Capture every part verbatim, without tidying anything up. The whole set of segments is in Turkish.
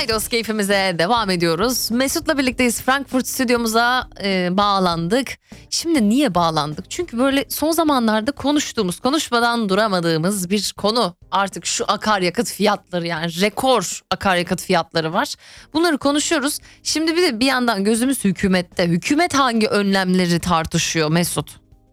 Paydos keyfimize devam ediyoruz. Mesut'la birlikteyiz. Frankfurt stüdyomuza e, bağlandık. Şimdi niye bağlandık? Çünkü böyle son zamanlarda konuştuğumuz, konuşmadan duramadığımız bir konu. Artık şu akaryakıt fiyatları, yani rekor akaryakıt fiyatları var. Bunları konuşuyoruz. Şimdi bir de bir yandan gözümüz hükümette. Hükümet hangi önlemleri tartışıyor Mesut?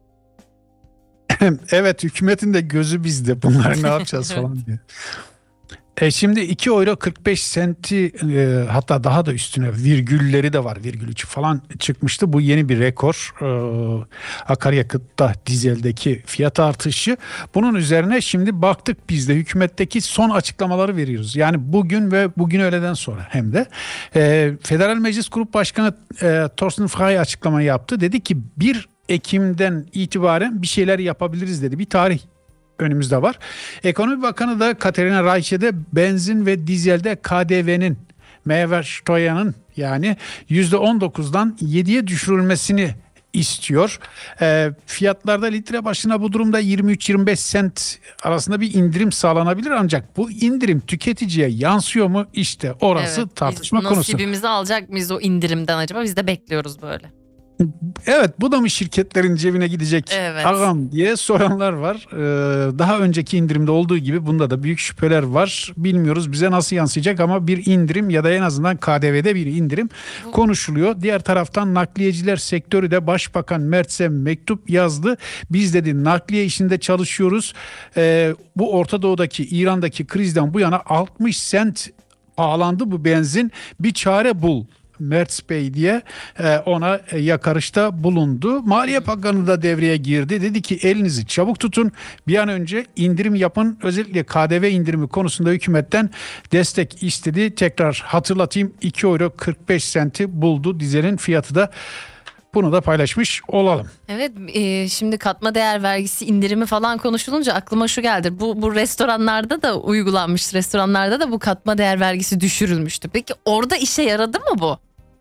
Evet, hükümetin de gözü bizde. Bunları ne yapacağız Evet. falan diye. E şimdi iki euro kırk beş senti e, hatta daha da üstüne virgülleri de var, virgül üç falan çıkmıştı. Bu yeni bir rekor. E, akaryakıtta, dizeldeki fiyat artışı. Bunun üzerine şimdi baktık, biz de hükümetteki son açıklamaları veriyoruz. Yani bugün ve bugün öğleden sonra hem de. E, Federal Meclis Grup Başkanı e, Thorsten Frey açıklama yaptı. Dedi ki bir Ekim'den itibaren bir şeyler yapabiliriz dedi. Bir tarih önümüzde var. Ekonomi Bakanı da Katerina Reiche de benzin ve dizelde K D V'nin Mehrwertsteuer'ın yani yüzde on dokuzdan yediye düşürülmesini istiyor. E, fiyatlarda litre başına bu durumda yirmi üç yirmi beş sent arasında bir indirim sağlanabilir, ancak bu indirim tüketiciye yansıyor mu? İşte orası Evet, tartışma biz konusu. nasibimizi alacak mıyız o indirimden acaba? Biz de bekliyoruz böyle. Evet, bu da mı şirketlerin cebine gidecek Evet. ağam diye soranlar var. Ee, daha önceki indirimde olduğu gibi bunda da büyük şüpheler var. Bilmiyoruz bize nasıl yansıyacak ama bir indirim ya da en azından K D V'de bir indirim konuşuluyor. Diğer taraftan nakliyeciler sektörü de Başbakan Mertz'e mektup yazdı. Biz dedi nakliye işinde çalışıyoruz. Ee, bu Orta Doğu'daki, İran'daki krizden bu yana altmış sent pahalandı bu benzin. Bir çare bul Mertz Bey diye ona yakarışta bulundu. Maliye Bakanı da devreye girdi. Dedi ki elinizi çabuk tutun. Bir an önce indirim yapın. Özellikle K D V indirimi konusunda hükümetten destek istedi. Tekrar hatırlatayım, iki euro kırk beş senti buldu dizelin fiyatı da. Bunu da paylaşmış olalım. Evet, e, şimdi katma değer vergisi indirimi falan konuşulunca aklıma şu geldi. Bu, bu restoranlarda da uygulanmış. Restoranlarda da bu katma değer vergisi düşürülmüştü. Peki orada işe yaradı mı bu?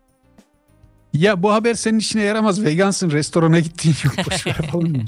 Ya bu haber senin işine yaramaz. Vegansın, restorana gittiğin yok. Boşver falan.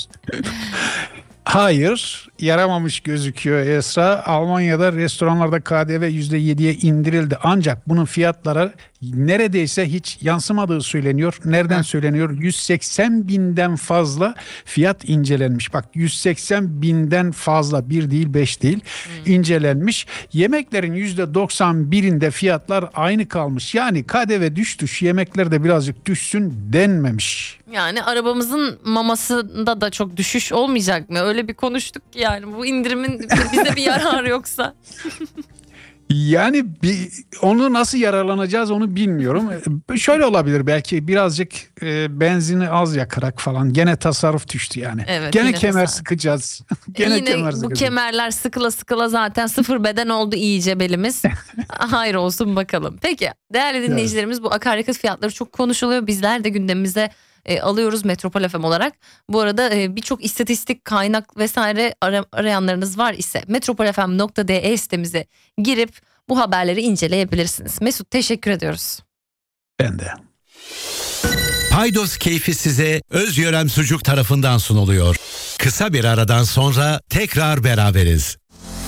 Hayır, yaramamış gözüküyor Esra. Almanya'da restoranlarda K D V yüzde yediye indirildi. Ancak bunun fiyatlara neredeyse hiç yansımadığı söyleniyor. Nereden Hı. söyleniyor? yüz seksen binden fazla fiyat incelenmiş. Bak, yüz seksen binden fazla, bir değil beş değil Hı. incelenmiş. Yemeklerin yüzde doksan birinde fiyatlar aynı kalmış. Yani K D V düştü, şu yemekler de birazcık düşsün denmemiş. Yani arabamızın mamasında da çok düşüş olmayacak mı? Öyle bir konuştuk ki yani bu indirimin bize bir yararı yoksa. Yani bir, onu nasıl yararlanacağız onu bilmiyorum. Şöyle olabilir belki, birazcık e, benzini az yakarak falan. Gene tasarruf düştü yani. Evet, Gene yine kemer tasarruf. sıkacağız. Gene Yine kemer bu sıkacağız. kemerler sıkıla sıkıla zaten sıfır beden oldu iyice belimiz. Hayır olsun bakalım. Peki değerli dinleyicilerimiz, bu akaryakıt fiyatları çok konuşuluyor. Bizler de gündemimize E, alıyoruz Metropol F M olarak. Bu arada e, birçok istatistik, kaynak vesaire ara, arayanlarınız var ise metropol f m nokta d e sitemize girip bu haberleri inceleyebilirsiniz. Mesut, teşekkür ediyoruz. Ben de. Paydos keyfi size Özyörem Sucuk tarafından sunuluyor. Kısa bir aradan sonra tekrar beraberiz.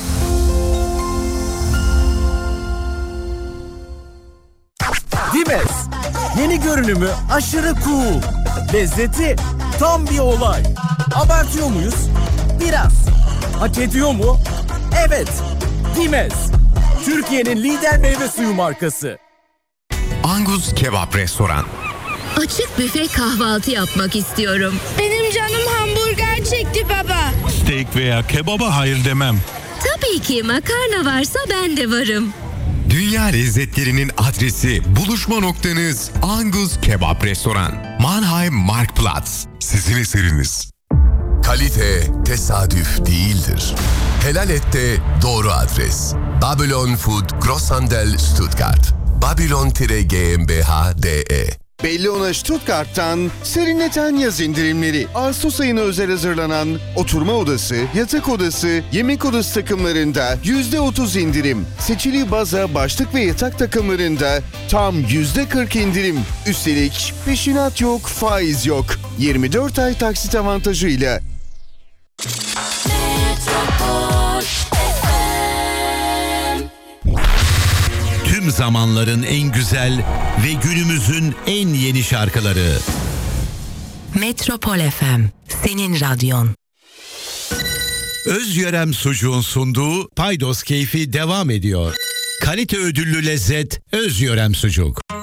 Dimes, yeni görünümü aşırı cool, lezzeti tam bir olay. Abartıyor muyuz? Biraz. Hak ediyor mu? Evet. Dimes, Türkiye'nin lider meyve suyu markası. Angus Kebap Restoran. Açık büfe kahvaltı yapmak istiyorum. Benim canım hamburger çekti baba. Steak veya kebaba hayır demem. Tabii ki makarna varsa ben de varım. Dünya lezzetlerinin adresi, buluşma noktanız Angus Kebap Restoran. Mannheim Marktplatz. Sizin eseriniz. Kalite tesadüf değildir. Helal ette doğru adres. Babylon Food Grosshandel Stuttgart. Babylon-GmbH D E. Bellona Stuttgart'tan serinleten yaz indirimleri. Ağustos ayına özel hazırlanan oturma odası, yatak odası, yemek odası takımlarında yüzde otuz indirim. Seçili baza, başlık ve yatak takımlarında tam yüzde kırk indirim. Üstelik peşinat yok, faiz yok. yirmi dört ay taksit avantajıyla. tüm zamanların en güzel ve günümüzün en yeni şarkıları. Metropol F M, senin radyon. Özyörem Sucuğun sunduğu Paydos Keyfi devam ediyor. Kalite ödüllü lezzet Özyörem Sucuk.